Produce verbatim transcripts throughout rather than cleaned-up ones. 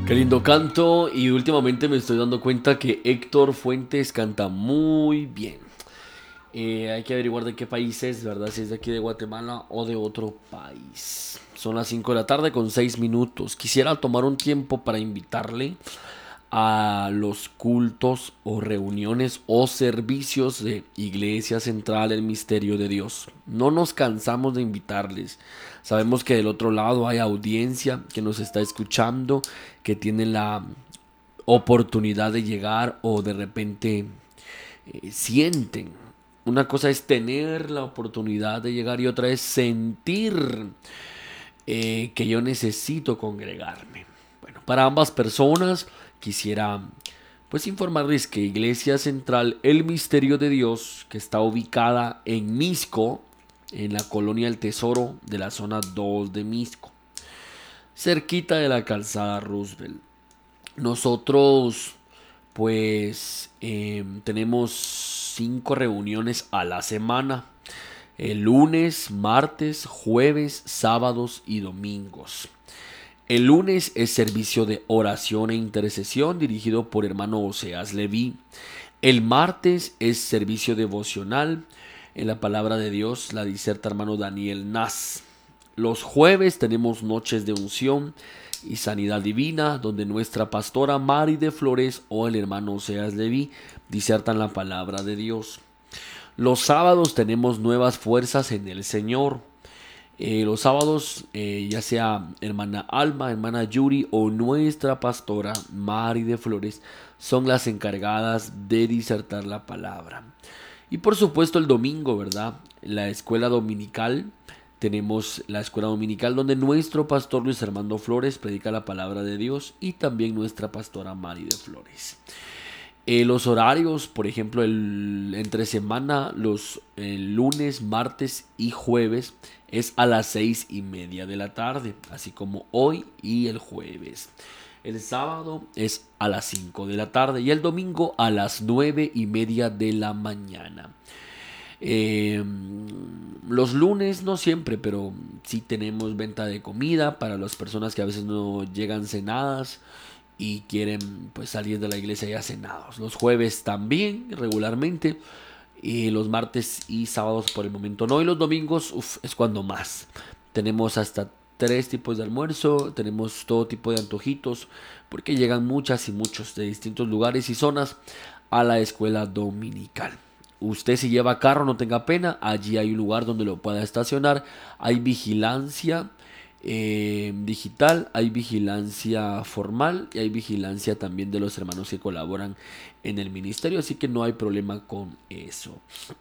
Qué lindo canto y últimamente me estoy dando cuenta que Héctor Fuentes canta muy bien. Eh, hay que averiguar de qué país es, ¿verdad? Si es de aquí de Guatemala o de otro país. Son las cinco de la tarde con seis minutos. Quisiera tomar un tiempo para invitarle a los cultos o reuniones o servicios de Iglesia Central El Misterio de Dios. No nos cansamos de invitarles. Sabemos que del otro lado hay audiencia que nos está escuchando, que tiene la oportunidad de llegar o de repente eh, sienten. Una cosa es tener la oportunidad de llegar y otra es sentir eh, que yo necesito congregarme. Bueno, para ambas personas quisiera pues informarles que Iglesia Central El Misterio de Dios, que está ubicada en Misco, en la colonia El Tesoro de la zona dos de Misco, cerquita de la calzada Roosevelt. Nosotros pues eh, tenemos cinco reuniones a la semana. El lunes, martes, jueves, sábados y domingos. El lunes es servicio de oración e intercesión dirigido por hermano Oseas Leví. El martes es servicio devocional. En la palabra de Dios la diserta hermano Daniel Nas. Los jueves tenemos noches de unción y sanidad divina, donde nuestra pastora Mari de Flores o el hermano Oseas Leví disertan la palabra de Dios. Los sábados tenemos nuevas fuerzas en el Señor. Eh, los sábados, eh, ya sea hermana Alma, hermana Yuri o nuestra pastora Mari de Flores, son las encargadas de disertar la palabra. Y por supuesto el domingo, ¿verdad? La escuela dominical. Tenemos la escuela dominical donde nuestro pastor Luis Armando Flores predica la palabra de Dios y también nuestra pastora Mari de Flores. Eh, los horarios, por ejemplo, el, entre semana, los el lunes, martes y jueves es a las seis y media de la tarde, así como hoy y el jueves. El sábado es a las cinco de la tarde y el domingo a las nueve y media de la mañana. Eh, los lunes no siempre, pero sí tenemos venta de comida para las personas que a veces no llegan cenadas y quieren pues salir de la iglesia ya cenados. Los jueves también regularmente, y los martes y sábados por el momento no, y los domingos uf, es cuando más. Tenemos hasta tres tipos de almuerzo, tenemos todo tipo de antojitos, porque llegan muchas y muchos de distintos lugares y zonas a la escuela dominical. Usted si lleva carro no tenga pena, allí hay un lugar donde lo pueda estacionar, hay vigilancia eh, digital, hay vigilancia formal y hay vigilancia también de los hermanos que colaboran en el ministerio, así que no hay problema con eso.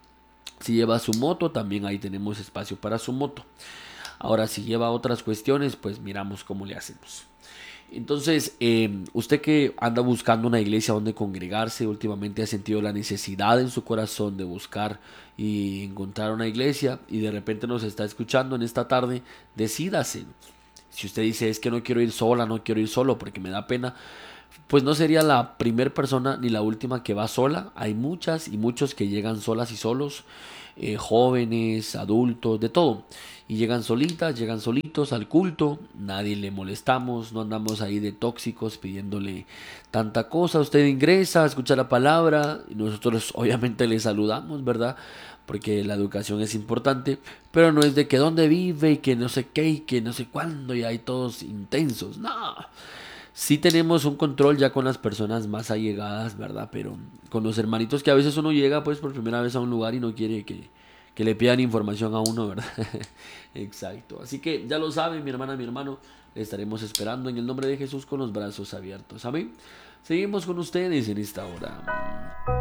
Si lleva su moto, también ahí tenemos espacio para su moto. Ahora, si lleva otras cuestiones, pues miramos cómo le hacemos. Entonces, eh, usted que anda buscando una iglesia donde congregarse, últimamente ha sentido la necesidad en su corazón de buscar y encontrar una iglesia y de repente nos está escuchando en esta tarde, decídase. Si usted dice es que no quiero ir sola, no quiero ir solo porque me da pena, pues no sería la primera persona ni la última que va sola. Hay muchas y muchos que llegan solas y solos, eh, jóvenes, adultos, de todo. Y llegan solitas, llegan solitos al culto, nadie le molestamos, no andamos ahí de tóxicos pidiéndole tanta cosa. Usted ingresa, escucha la palabra y nosotros obviamente le saludamos, ¿verdad? Porque la educación es importante, pero no es de que dónde vive y que no sé qué y que no sé cuándo y hay todos intensos, no. Sí tenemos un control ya con las personas más allegadas, ¿verdad? Pero con los hermanitos que a veces uno llega pues por primera vez a un lugar y no quiere que, que le pidan información a uno, ¿verdad? Exacto. Así que ya lo saben, mi hermana, mi hermano, le estaremos esperando en el nombre de Jesús con los brazos abiertos. Amén. Seguimos con ustedes en esta hora.